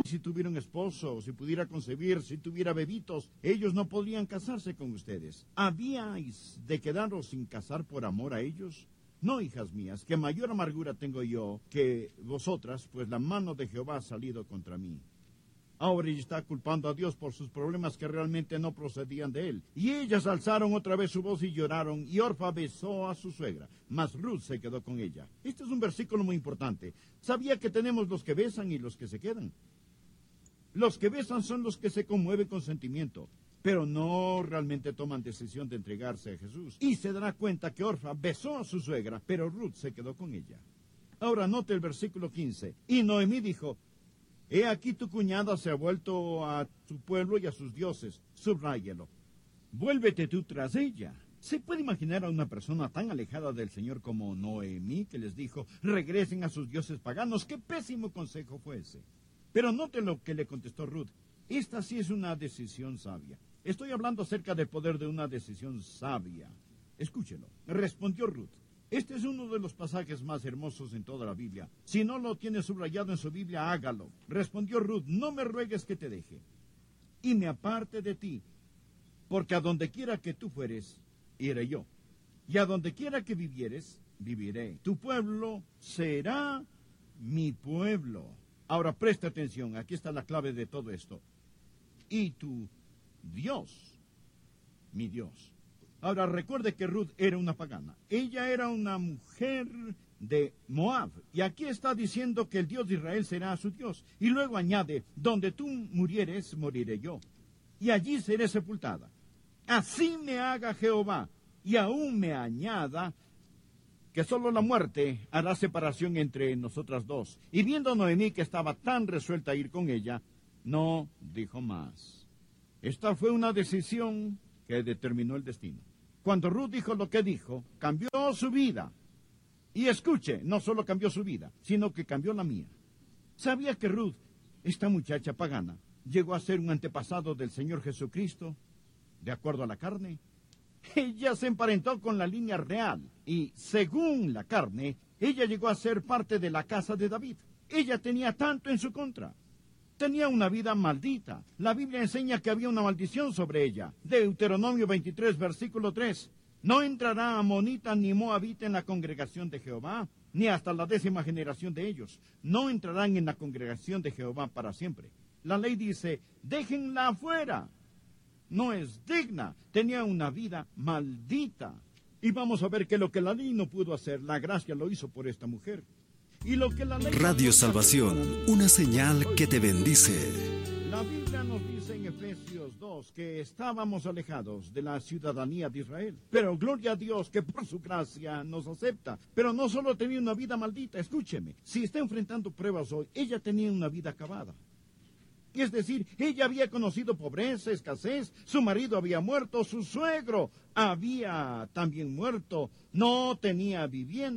Si tuviera un esposo, si pudiera concebir, si tuviera bebitos, ellos no podrían casarse con ustedes. ¿Habíais de quedaros sin casar por amor a ellos? No, hijas mías, que mayor amargura tengo yo que vosotras, pues la mano de Jehová ha salido contra mí. Ahora ella está culpando a Dios por sus problemas que realmente no procedían de él. Y ellas alzaron otra vez su voz y lloraron, y Orfa besó a su suegra, mas Ruth se quedó con ella. Este es un versículo muy importante. ¿Sabía que tenemos los que besan y los que se quedan? Los que besan son los que se conmueven con sentimiento, pero no realmente toman decisión de entregarse a Jesús. Y se dará cuenta que Orfa besó a su suegra, pero Ruth se quedó con ella. Ahora note el versículo 15. Y Noemí dijo: he aquí tu cuñada se ha vuelto a su pueblo y a sus dioses. Subráyelo. Vuélvete tú tras ella. ¿Se puede imaginar a una persona tan alejada del Señor como Noemí que les dijo: regresen a sus dioses paganos? ¡Qué pésimo consejo fue ese! Pero note lo que le contestó Ruth. Esta sí es una decisión sabia. Estoy hablando acerca del poder de una decisión sabia. Escúchelo. Respondió Ruth. Este es uno de los pasajes más hermosos en toda la Biblia. Si no lo tiene subrayado en su Biblia, hágalo. Respondió Ruth: no me ruegues que te deje y me aparte de ti, porque a donde quiera que tú fueres, iré yo, y a donde quiera que vivieres, viviré. Tu pueblo será mi pueblo. Ahora presta atención, aquí está la clave de todo esto. Y tu Dios, mi Dios. Ahora recuerde que Ruth era una pagana. Ella era una mujer de Moab. Y aquí está diciendo que el Dios de Israel será su Dios. Y luego añade: donde tú murieres, moriré yo, y allí seré sepultada. Así me haga Jehová, y aún me añada que solo la muerte hará separación entre nosotras dos. Y viendo Noemí que estaba tan resuelta a ir con ella, no dijo más. Esta fue una decisión que determinó el destino. Cuando Ruth dijo lo que dijo, cambió su vida. Y escuche, no solo cambió su vida, sino que cambió la mía. ¿Sabía que Ruth, esta muchacha pagana, llegó a ser un antepasado del Señor Jesucristo, de acuerdo a la carne? Ella se emparentó con la línea real y, según la carne, ella llegó a ser parte de la casa de David. Ella tenía tanto en su contra. Tenía una vida maldita. La Biblia enseña que había una maldición sobre ella. Deuteronomio 23, versículo 3. No entrará amonita ni moabita en la congregación de Jehová, ni hasta la 10ª generación de ellos. No entrarán en la congregación de Jehová para siempre. La ley dice: déjenla afuera. No es digna. Tenía una vida maldita. Y vamos a ver que lo que la ley no pudo hacer, la gracia lo hizo por esta mujer. Y lo que la ley Radio Salvación, una señal que te bendice. La Biblia nos dice en Efesios 2 que estábamos alejados de la ciudadanía de Israel. Pero gloria a Dios que por su gracia nos acepta. Pero no solo tenía una vida maldita, escúcheme. Si está enfrentando pruebas hoy, ella tenía una vida acabada. Es decir, ella había conocido pobreza, escasez, su marido había muerto, su suegro había también muerto, no tenía vivienda.